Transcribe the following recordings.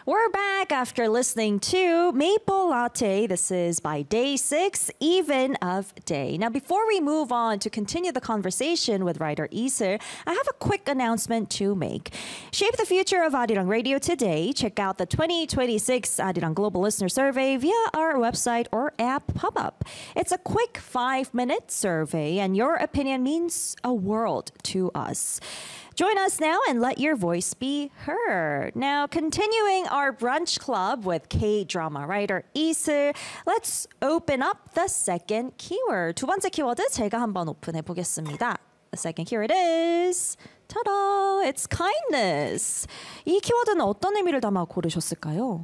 We're back after listening to Maple Latte. This is by day 6, Even of Day. Now, before we move on to continue the conversation with writer Iser, I have a quick announcement to make. Shape the future of Arirang Radio today. Check out the 2026 Arirang Global Listener Survey via our website or app pop-up. It's a quick 5-minute survey, and your opinion means a world to us. Join us now and let your voice be heard. Now, continuing our brunch club with K-drama writer Iser, let's open up the second keyword. 두 번째 키워드 제가 한번 오픈해 보겠습니다. The second keyword is ta-da! It's kindness. 이 키워드는 어떤 의미를 담아 고르셨을까요?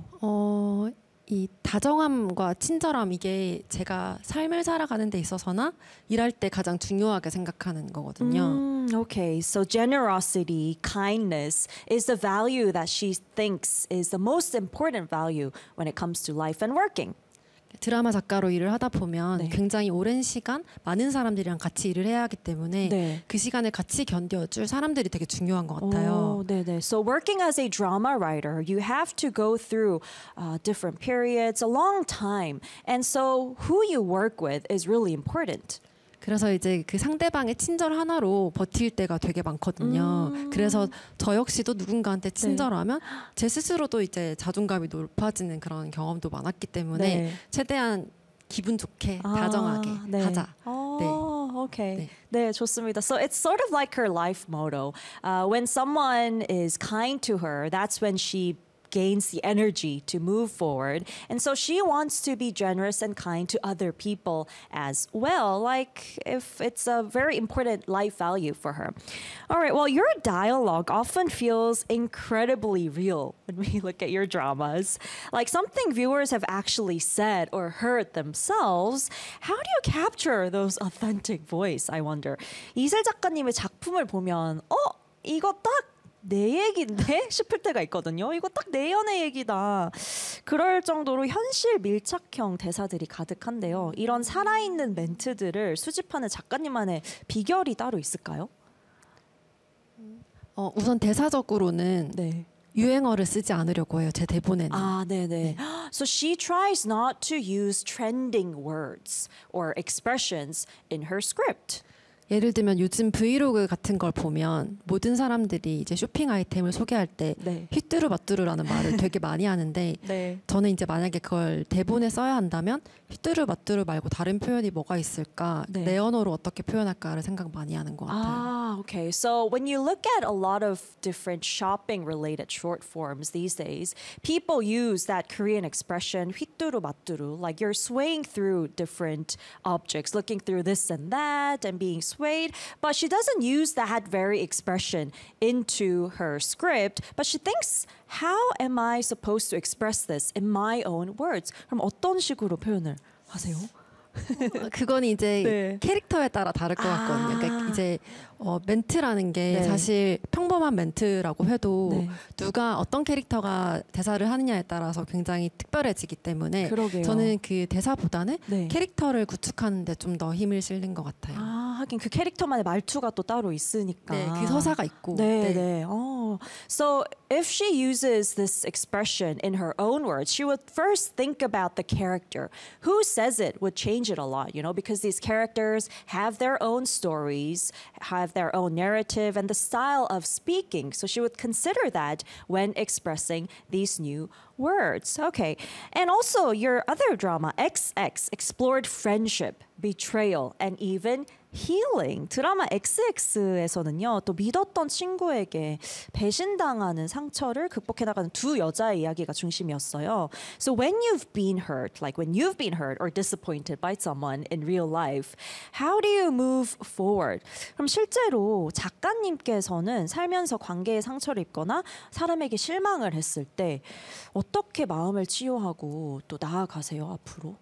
이 다정함과 친절함 이게 제가 삶을 살아가는 데 있어서나 일할 때 가장 중요하게 생각하는 거거든요. Okay, so generosity, kindness is the value that she thinks is the most important value when it comes to life and working. 드라마 작가로 일을 하다 보면 네. 굉장히 오랜 시간 많은 사람들이랑 같이 일을 해야 하기 때문에 네. 그 시간을 같이 견뎌줄 사람들이 되게 중요한 것 같아요. 네네. So working as a drama writer, you have to go through different periods, a long time. And so who you work with is really important. 그래서 이제 그 상대방의 친절 하나로 버틸 때가 되게 많거든요. 그래서 저 역시도 누군가한테 친절하면 제 스스로도 이제 자존감이 높아지는 그런 경험도 많았기 때문에 네. 최대한 기분 좋게 다정하게 네. 하자. 네. Okay. 네. 네, 좋습니다. So it's sort of like her life motto. When someone is kind to her, that's when she gains the energy to move forward. And so she wants to be generous and kind to other people as well, like if it's a very important life value for her. All right, well, your dialogue often feels incredibly real when we look at your dramas. Like something viewers have actually said or heard themselves. How do you capture those authentic voice, I wonder? 이슬 작가님의 작품을 보면 이거 딱 내 얘기인데? 싶을 때가 있거든요. 이거 딱 내 연애 얘기다. 그럴 정도로 현실 밀착형 대사들이 가득한데요. 이런 살아있는 멘트들을 수집하는 작가님만의 비결이 따로 있을까요? 우선 대사적으로는 네. 유행어를 쓰지 않으려고 해요. 제 대본에는. 아, 네네. So she tries not to use trending words or expressions in her script. 예를 들면 요즘 브이로그 같은 걸 보면 모든 사람들이 이제 쇼핑 아이템을 소개할 때 네. 휘뚜루마뚜루라는 말을 되게 많이 하는데 네. 저는 이제 만약에 그걸 대본에 써야 한다면 휘뚜루마뚜루 말고 다른 표현이 뭐가 있을까 네. 내 언어로 어떻게 표현할까를 생각 많이 하는 것 같아요. Ah, okay. So when you look at a lot of different shopping related short forms these days, people use that Korean expression 휘뚜루마뚜루, like you're swaying through different objects, looking through this and that and being swayed, but she doesn't use that very expression into her script, but she thinks, how am I supposed to express this in my own words? 그럼 어떤 식으로 표현을 하세요? 그건 이제 네. 캐릭터에 따라 다를 것 같거든요. 그러니까 이제 멘트라는 게 네. 사실 평범한 멘트라고 해도 네. 누가 어떤 캐릭터가 대사를 하느냐에 따라서 굉장히 특별해지기 때문에 그러게요. 저는 그 대사보다는 네. 캐릭터를 구축하는 데 좀 더 힘을 실는 것 같아요. 아, 하긴 그 캐릭터만의 말투가 또 따로 있으니까. 네, 그 서사가 있고. 네, 네. 네. So if she uses this expression in her own words, she would first think about the character. Who says it would change it a lot, you know, because these characters have their own stories, have their own narrative and the style of speaking. So she would consider that when expressing these new words. Okay. And also your other drama, XX, explored friendship, betrayal, and even healing. 드라마 XX에서는요, 또 믿었던 친구에게 배신당하는 상처를 극복해 나가는 두 여자의 이야기가 중심이었어요. So when you've been hurt, like when you've been hurt or disappointed by someone in real life, how do you move forward? 그럼 실제로 작가님께서는 살면서 관계에 상처를 입거나 사람에게 실망을 했을 때 어떻게 마음을 치유하고 또 나아가세요, 앞으로?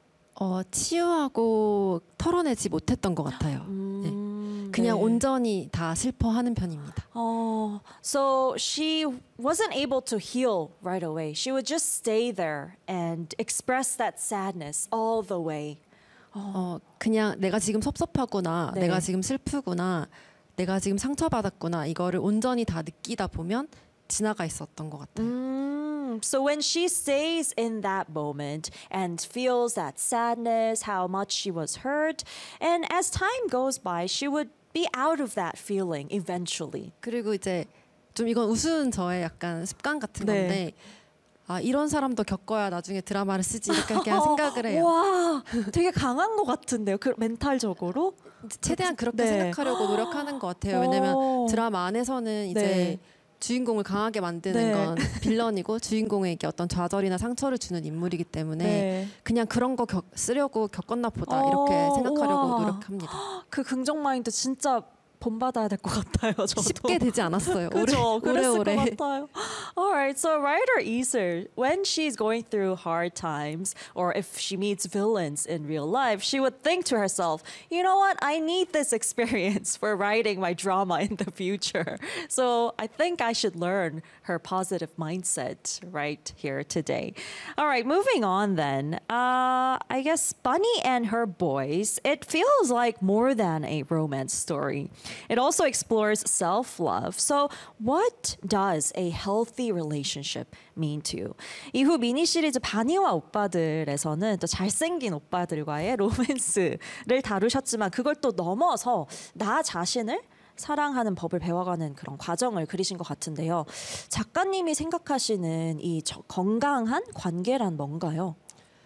치유하고 털어내지 못했던 것 같아요. 네. 그냥 네. 온전히 다 슬퍼하는 편입니다. So she wasn't able to heal right away. She would just stay there and express that sadness all the way. 그냥 내가 지금 섭섭하구나, 네. 내가 지금 슬프구나, 내가 지금 상처받았구나 이거를 온전히 다 느끼다 보면 지나가 있었던 것 같아요. So when she stays in that moment and feels that sadness, how much she was hurt, and as time goes by, she would be out of that feeling eventually. 그리고 이제 좀 이건 우스운 저의 약간 습관 같은 네. 건데 아 이런 사람도 겪어야 나중에 드라마를 쓰지 이렇게 그냥 생각을 해요. 와, 되게 강한 것 같은데요. 그 멘탈적으로. 최대한 그렇게 네. 생각하려고 노력하는 것 같아요. 왜냐면 드라마 안에서는 이제 네. 주인공을 강하게 만드는 네. 건 빌런이고 주인공에게 어떤 좌절이나 상처를 주는 인물이기 때문에 네. 그냥 그런 거 쓰려고 겪었나 보다 이렇게 생각하려고 우와. 노력합니다. 그 긍정 마인드 진짜 본받아야 될 것 같아요. 저도. 쉽게 되지 않았어요. 그죠? 그랬을 오래오래. 것 같아요. Alright, so writer Iser, when she's going through hard times or if she meets villains in real life, she would think to herself, you know what, I need this experience for writing my drama in the future. So I think I should learn her positive mindset right here today. Alright, moving on then. I guess Bunny and her boys, it feels like more than a romance story. It also explores self-love. So what does a healthy relationship mean to you? 이후 미니 시리즈 바니와 오빠들에서는 또 잘생긴 오빠들과의 로맨스를 다루셨지만 그걸 또 넘어서 나 자신을 사랑하는 법을 배워가는 그런 과정을 그리신 것 같은데요. 작가님이 생각하시는 이 건강한 관계란 뭔가요?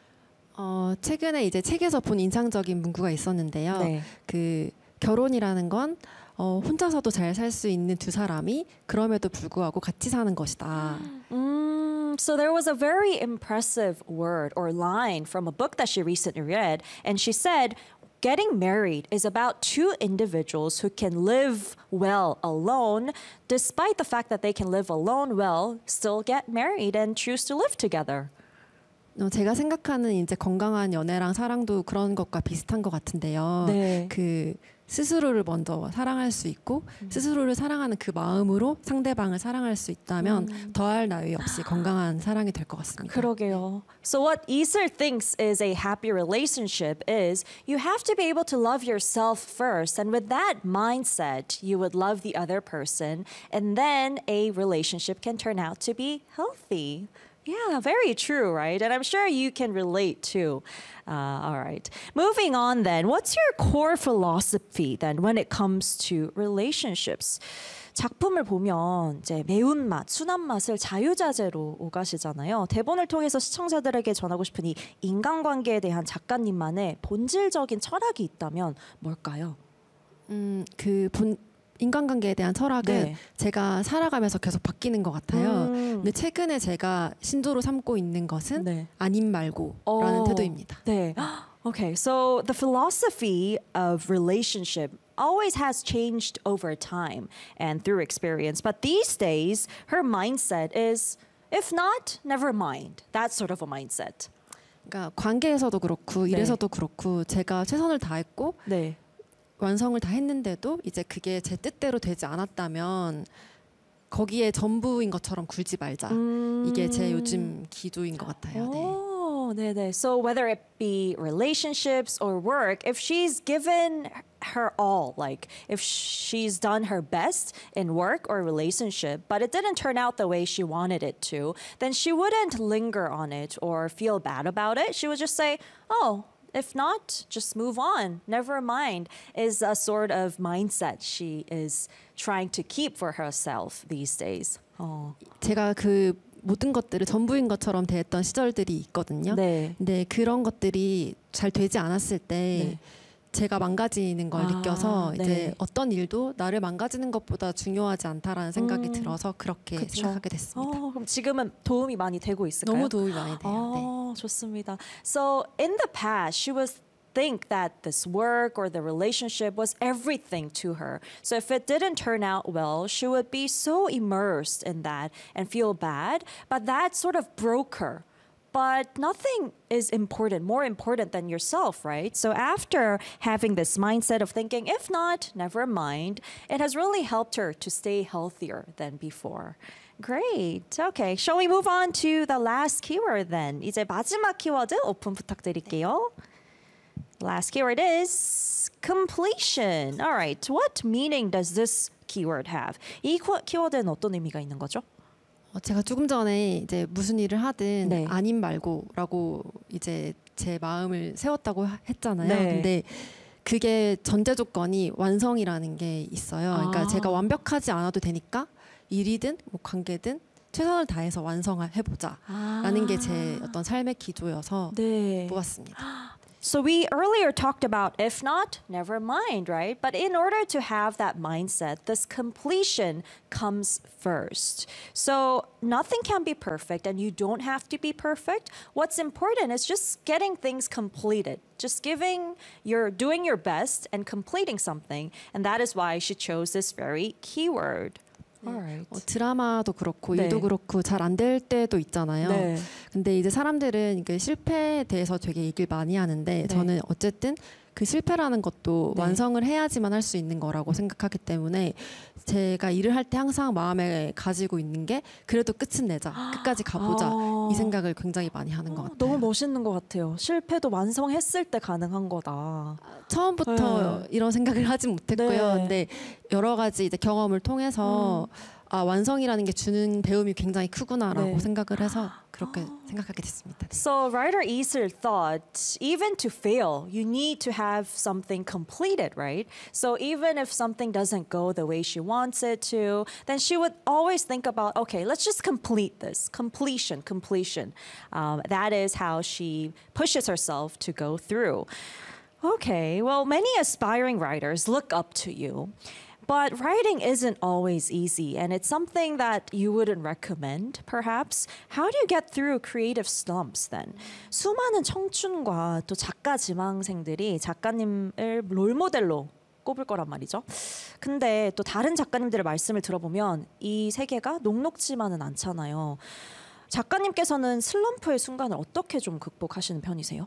최근에 이제 책에서 본 인상적인 문구가 있었는데요. 네. 그 결혼이라는 건 혼자서도 잘 살 수 있는 두 사람이 그럼에도 불구하고 같이 사는 것이다. So there was a very impressive word or line from a book that she recently read, and she said, getting married is about two individuals who can live well alone, despite the fact that they can live alone well, still get married and choose to live together. 제가 생각하는 이제 건강한 연애랑 사랑도 그런 것과 비슷한 것 같은데요. 네. 그 스스로를 먼저 사랑할 수 있고 스스로를 사랑하는 그 마음으로 상대방을 사랑할 수 있다면 더할 나위 없이 건강한 사랑이 될 것 같습니다. 그러게요. So what Iser thinks is a happy relationship is you have to be able to love yourself first, and with that mindset, you would love the other person, and then a relationship can turn out to be healthy. Yeah, very true, right? And I'm sure you can relate too. All right. Moving on then, what's your core philosophy then when it comes to relationships? 작품을 보면 이제 매운맛, 순한맛을 자유자재로 오가시잖아요. 대본을 통해서 시청자들에게 전하고 싶은 이 인간관계에 대한 작가님만의 본질적인 철학이 있다면 뭘까요? 인간관계에 대한 철학은 네. 제가 살아가면서 계속 바뀌는 것 같아요. 근데 최근에 제가 신조로 삼고 있는 것은 네. 아님 말고라는 태도입니다. 네. Okay, so the philosophy of relationship always has changed over time and through experience. But these days, her mindset is, if not, never mind. That sort of a mindset. 그러니까 관계에서도 그렇고 일에서도 그렇고 제가 최선을 다했고 네. 완성을 다 했는데도 이제 그게 제 뜻대로 되지 않았다면 거기에 전부인 것처럼 굴지 말자. 이게 제 요즘 기조인 것 같아요. 네. Oh, 네네. So whether it be relationships or work, if she's given her all, like if she's done her best in work or relationship, but it didn't turn out the way she wanted it to, then she wouldn't linger on it or feel bad about it. She would just say, oh, if not, just move on. Never mind is a sort of mindset she is trying to keep for herself these days. 제가 그 모든 것들을 전부인 것처럼 대했던 시절들이 있거든요. 네. 근데 그런 것들이 잘 되지 않았을 때 제가 망가지는 걸 느껴서 네. 이제 어떤 일도 나를 망가지는 것보다 중요하지 않다라는 생각이 들어서 그렇게 생각하게 됐습니다. 그럼 지금은 도움이 많이 되고 있을까요? 너무 도움이 많이 돼요. 네. 좋습니다. So in the past, she was think that this work or the relationship was everything to her. So if it didn't turn out well, she would be so immersed in that and feel bad. But that sort of broke her. But nothing is more important than yourself, right? So after having this mindset of thinking, if not, never mind, it has really helped her to stay healthier than before. Great. Okay. Shall we move on to the last keyword then? 이제 마지막 키워드 오픈 부탁드릴게요. Last keyword is completion. All right. What meaning does this keyword have? 이 키워드는 어떤 의미가 있는 거죠? 제가 조금 전에 이제 무슨 일을 하든 네. 아님 말고라고 이제 제 마음을 세웠다고 했잖아요. 네. 근데 그게 전제 조건이 완성이라는 게 있어요. 그러니까 제가 완벽하지 않아도 되니까 일이든 뭐 관계든 최선을 다해서 완성을 해보자라는 게 제 어떤 삶의 기조여서 네. 뽑았습니다. So we earlier talked about if not, never mind, right? But in order to have that mindset, this completion comes first. So nothing can be perfect and you don't have to be perfect. What's important is just getting things completed. Just doing your best and completing something. And that is why she chose this very keyword. Alright. 드라마도 그렇고 네. 일도 그렇고 잘 안 될 때도 있잖아요. 네. 근데 이제 사람들은 그 실패에 대해서 되게 얘기를 많이 하는데 저는 어쨌든 그 실패라는 것도 네. 완성을 해야지만 할 수 있는 거라고 생각하기 때문에 제가 일을 할 때 항상 마음에 가지고 있는 게 그래도 끝은 내자, 끝까지 가보자 이 생각을 굉장히 많이 하는 것 같아요. 너무 멋있는 것 같아요. 실패도 완성했을 때 가능한 거다. 처음부터 이런 생각을 하진 못했고요. 네. 근데 여러 가지 이제 경험을 통해서 완성이라는 게 주는 배움이 굉장히 크구나라고 네. 생각을 해서 그렇게 생각하게 됐습니다. 네. So writer Isil thought even to fail, you need to have something completed, right? So even if something doesn't go the way she wants it to, then she would always think about, okay, let's just complete this. Completion. That is how she pushes herself to go through. Okay, well, many aspiring writers look up to you. But writing isn't always easy, and it's something that you wouldn't recommend, perhaps. How do you get through creative slumps then? 수많은 청춘과 또 작가 지망생들이 작가님을 롤모델로 꼽을 거란 말이죠. 근데 또 다른 작가님들의 말씀을 들어보면 이 세계가 녹록지만은 않잖아요. 작가님께서는 슬럼프의 순간을 어떻게 좀 극복하시는 편이세요?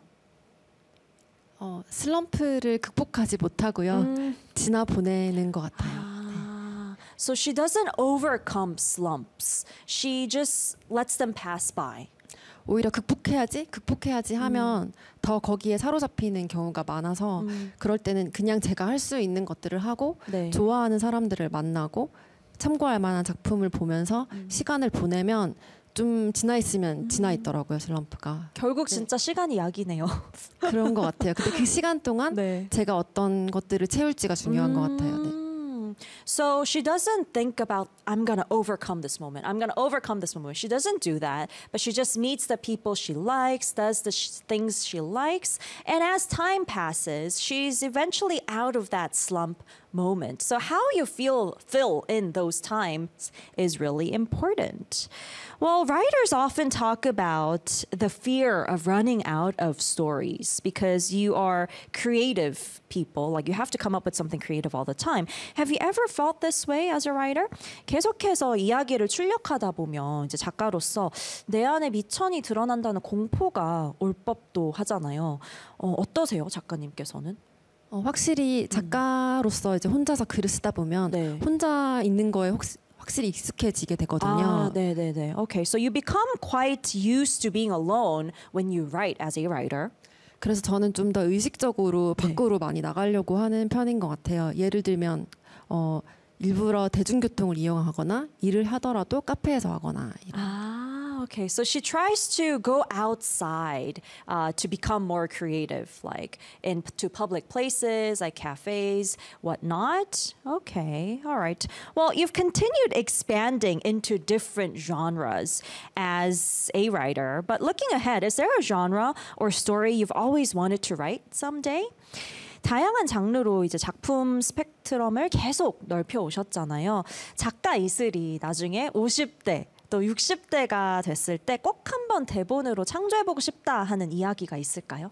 슬럼프를 극복하지 못하고요. 지나 보내는 것 같아요. So she doesn't overcome slumps. She just lets them pass by. 오히려 극복해야지 하면 더 거기에 사로잡히는 경우가 많아서 그럴 때는 그냥 제가 할 수 있는 것들을 하고 네. 좋아하는 사람들을 만나고 참고할 만한 작품을 보면서 시간을 보내면 좀 지나 있으면 지나 있더라고요, 슬럼프가. 결국 진짜 시간이 약이네요. 그런 것 같아요. 근데 그 시간 동안 네. 제가 어떤 것들을 채울지가 중요한 것 같아요. 네. So she doesn't think about, I'm going to overcome this moment. She doesn't do that, but she just meets the people she likes, does the things she likes. And as time passes, she's eventually out of that slump moment. So how you fill in those times is really important. Well, writers often talk about the fear of running out of stories because you are creative people. Like you have to come up with something creative all the time. Have you ever felt this way as a writer? 계속해서 이야기를 출력하다 보면 이제 작가로서 내 안에 미천이 드러난다는 공포가 올 법도 하잖아요. 어떠세요, 작가님께서는? 확실히 작가로서 이제 혼자서 글을 쓰다 보면 네. 혼자 있는 거에 확실히 익숙해지게 되거든요. 네네네. Okay, so you become quite used to being alone when you write as a writer. 그래서 저는 좀 더 의식적으로 밖으로 많이 나가려고 하는 편인 것 같아요. 예를 들면 일부러 대중교통을 이용하거나 일을 하더라도 카페에서 하거나. Okay. So she tries to go outside to become more creative, like into public places, like cafes, whatnot. Okay. All right. Well, you've continued expanding into different genres as a writer, but looking ahead, is there a genre or story you've always wanted to write someday? 다양한 장르로 이제 작품 스펙트럼을 계속 넓혀 오셨잖아요. 작가 이슬이 나중에 50대 또 60대가 됐을 때 꼭 한번 대본으로 창조해보고 싶다 하는 이야기가 있을까요?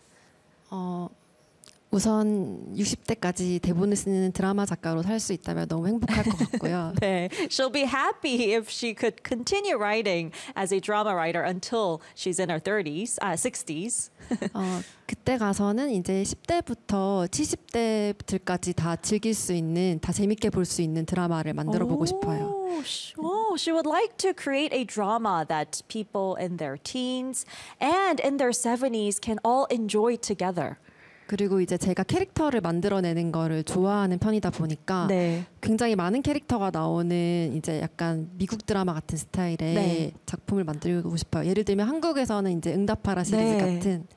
우선 60대까지 대본을 쓰는 드라마 작가로 살 수 있다면 너무 행복할 것 같고요. 네, she'll be happy if she could continue writing as a drama writer until she's in her 60s. 그때 가서는 이제 10대부터 70대들까지 다 즐길 수 있는, 다 재밌게 볼 수 있는 드라마를 만들어 보고 싶어요. She would like to create a drama that people in their teens and in their 70s can all enjoy together. 그리고 이제 제가 캐릭터를 만들어내는 거를 좋아하는 편이다 보니까 네. 굉장히 많은 캐릭터가 나오는 이제 약간 미국 드라마 같은 스타일의 네. 작품을 만들고 싶어요. 예를 들면 한국에서는 이제 응답하라 시리즈 네. 같은.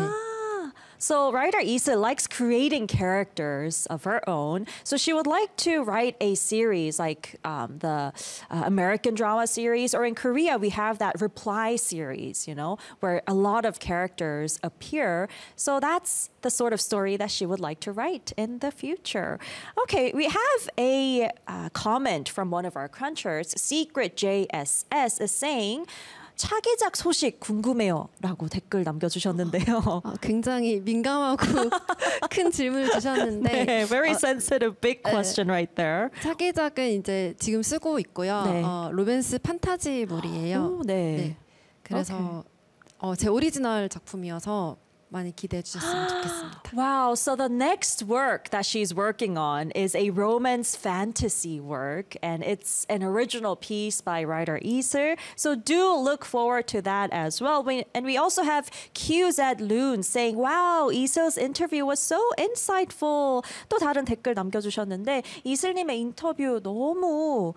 So writer Issa likes creating characters of her own. So she would like to write a series like the American drama series, or in Korea we have that Reply series, you know, where a lot of characters appear. So that's the sort of story that she would like to write in the future. Okay, we have a comment from one of our crunchers. Secret JSS is saying, 차기작 소식 궁금해요라고 댓글 남겨주셨는데요. 굉장히 민감하고 큰 질문을 주셨는데 네, very sensitive, big question right there. 차기작은 이제 지금 쓰고 있고요. 네. 로맨스 판타지물이에요. 오, 네. 그래서 제 오리지널 작품이어서 많이 기대해 주셨으면 좋겠습니다. Wow, so the next work that she's working on is a romance fantasy work, and it's an original piece by writer Iser. So do look forward to that as well. And we also have QZ Loon saying, wow, Iser's interview was so insightful. 또 다른 댓글 남겨주셨는데, 이슬님의 인터뷰 너무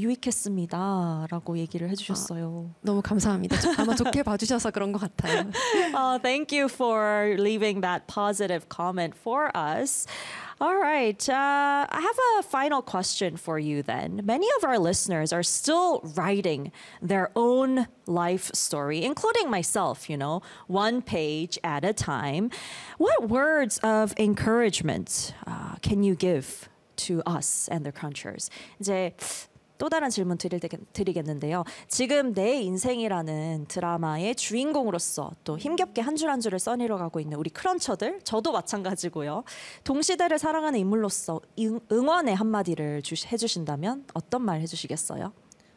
유익했습니다라고 얘기를 해주셨어요. 너무 감사합니다. 아마 좋게 봐주셔서 그런 것 같아요. Thank you for leaving that positive comment for us. All right, I have a final question for you then. Many of our listeners are still writing their own life story, including myself, you know, one page at a time. What words of encouragement can you give to us and the crunchers? 이제 또 다른 질문 드리겠는데요. 지금 내 인생이라는 드라마의 주인공으로서 또 힘겹게 한 줄 한 줄을 써내려가고 있는 우리 크런처들, 저도 마찬가지고요. 동시대를 사랑하는 인물로서 응원의 한마디를 해주신다면 어떤 말 해주시겠어요?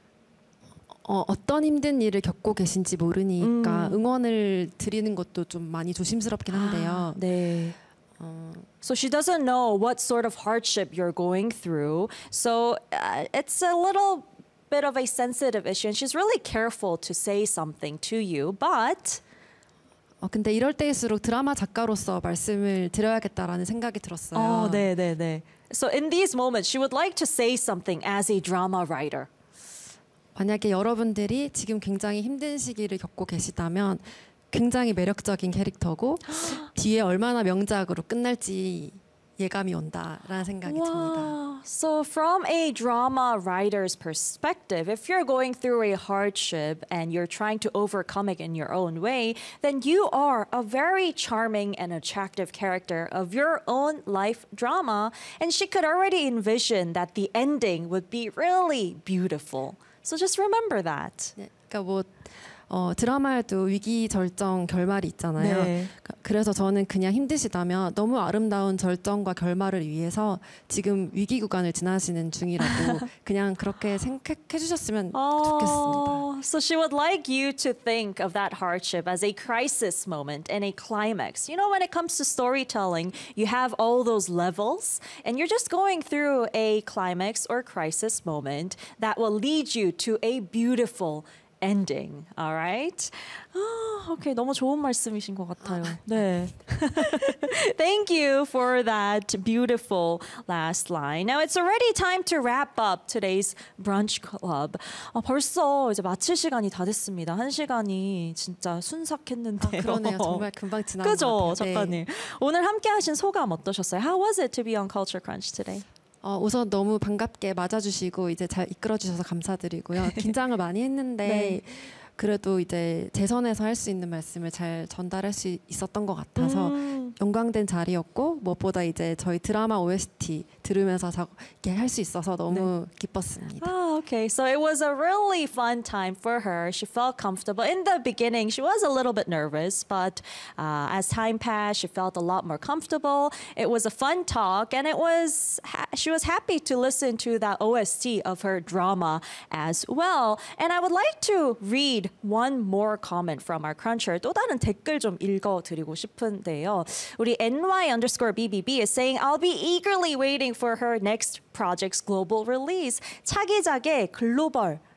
어떤 힘든 일을 겪고 계신지 모르니까 응원을 드리는 것도 좀 많이 조심스럽긴 한데요. 네. So she doesn't know what sort of hardship you're going through. So it's a little bit of a sensitive issue, and she's really careful to say something to you. But 근데 이럴 때일수록 드라마 작가로서 말씀을 드려야겠다라는 생각이 들었어요. 네. So in these moments, she would like to say something as a drama writer. 만약에 여러분들이 지금 굉장히 힘든 시기를 겪고 계시다면 굉장히 매력적인 캐릭터고 뒤에 얼마나 명작으로 끝날지 예감이 온다라는 생각이 듭니다. So from a drama writer's perspective, if you're going through a hardship and you're trying to overcome it in your own way, then you are a very charming and attractive character of your own life drama. And she could already envision that the ending would be really beautiful. So just remember that. 네, 그러니까 드라마에도 위기 절정 결말이 있잖아요. 네. 그래서 저는 그냥 힘드시다면 너무 아름다운 절정과 결말을 위해서 지금 위기 구간을 지나시는 중이라고 그냥 그렇게 생각해 주셨으면 좋겠습니다. So she would like you to think of that hardship as a crisis moment and a climax. You know, when it comes to storytelling, you have all those levels, and you're just going through a climax or crisis moment that will lead you to a beautiful ending. All right? Okay. 너무 좋은 말씀이신 것 같아요. 네. Thank you for that beautiful last line. Now it's already time to wrap up today's brunch club. 벌써 이제 마칠 시간이 다 됐습니다. 1시간이 진짜 순삭했는데요. 그러네요. 정말 금방 지나간 그죠, 것 같아요. 작가님. 오늘 함께하신 소감 어떠셨어요? How was it to be on Culture Crunch today? 우선 너무 반갑게 맞아주시고 이제 잘 이끌어주셔서 감사드리고요. 긴장을 많이 했는데 네. 그래도 이제 제 선에서 할 수 있는 말씀을 잘 전달할 수 있었던 것 같아서 영광된 자리였고 무엇보다 이제 저희 드라마 OST 들으면서 이렇게 할 수 있어서 너무 기뻤습니다. Okay. So it was a really fun time for her. She felt comfortable. In the beginning, she was a little bit nervous, but as time passed, she felt a lot more comfortable. It was a fun talk, and she was happy to listen to that OST of her drama as well. And I would like to read one more comment from our cruncher. 또 다른 댓글 좀 읽어드리고 싶은데요. 우리 ny_BBB is saying, I'll be eagerly waiting for her next project's global release. 차기작의 글로벌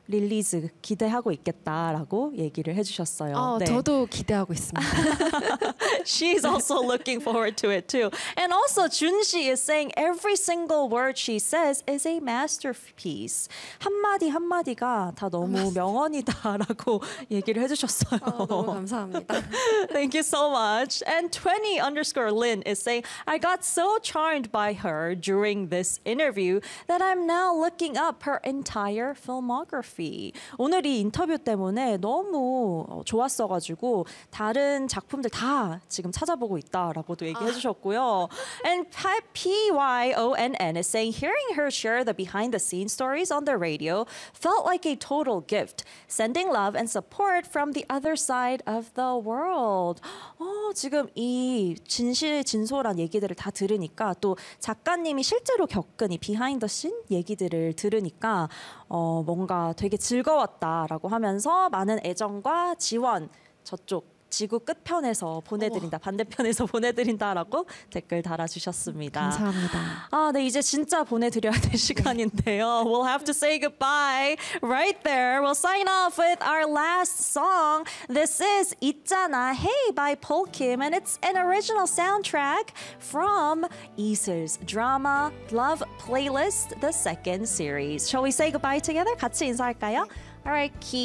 릴리즈 기대하고 있겠다라고 얘기를 해주셨어요. 네. 저도 기대하고 있습니다. She's also looking forward to it too. And also 준씨 is saying every single word she says is a masterpiece. 한마디 한마디가 다 너무 명언이다라고 얘기를 해주셨어요. 너무 감사합니다. Thank you so much. And 20_Lynn is saying, I got so charmed by her during this interview that I'm now looking up her entire filmography. 오늘 이 인터뷰 때문에 너무 좋았어가지고 다른 작품들 다 지금 찾아보고 있다라고도 얘기해 주셨고요. And PYONN is saying, hearing her share the behind-the-scenes stories on the radio felt like a total gift, sending love and support from the other side of the world. 지금 이 진솔한 얘기들을 다 들으니까 또 작가님이 실제로 겪은 이 비하인드 씬 얘기들을 들으니까 뭔가 되게 즐거웠다라고 하면서 많은 애정과 지원 저쪽 지구 끝편에서 보내드린다, 반대편에서 보내드린다라고 댓글 달아주셨습니다. 감사합니다. 네, 이제 진짜 보내드려야 될 시간인데요. We'll have to say goodbye right there. We'll sign off with our last song. This is 있잖아 Hey by Polkim, and it's an original soundtrack from 이슬's drama Love Playlist, the second series. Shall we say goodbye together? 같이 인사할까요? Alright,